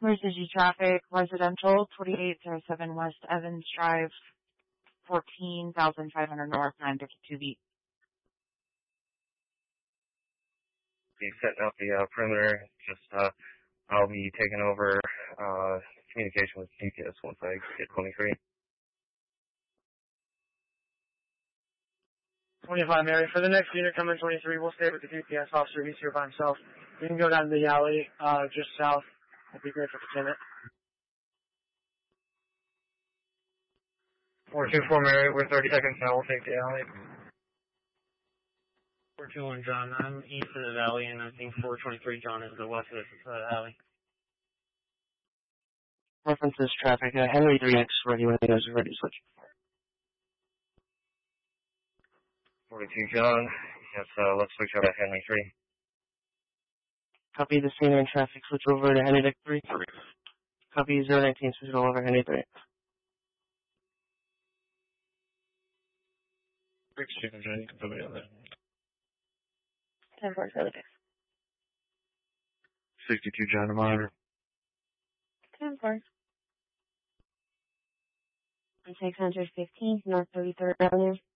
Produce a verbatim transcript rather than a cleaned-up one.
Emergency traffic, residential, twenty-eight oh seven West Evans Drive, fourteen thousand five hundred North, nine fifty-two beat. Be setting up the uh, perimeter. Just uh, I'll be taking over uh, communication with G P S once I get twenty-three. twenty-five, Mary. For the next unit coming twenty-three, we'll stay with the G P S officer. He's here by himself. You can go down to the alley, uh, just south. That'd be great for the tenant. four two four, Mary. We're thirty seconds now. We'll take the alley. four two one, John. I'm east of the valley, and I think four twenty-three, John, is the west of the alley. References traffic. Uh, Henry three X ready when you guys are ready to switch. forty-two, John. Yes, uh, let's switch out at Henry three. Copy the scene and traffic. Switch over to Henry Deck three. Copy zero nineteen. Switch over to Henry three. sixteen, John. You can put me on that. ten four, Charlie six. sixty-two, John. I'm on. ten four. six hundred fifteen, North thirty-third Avenue.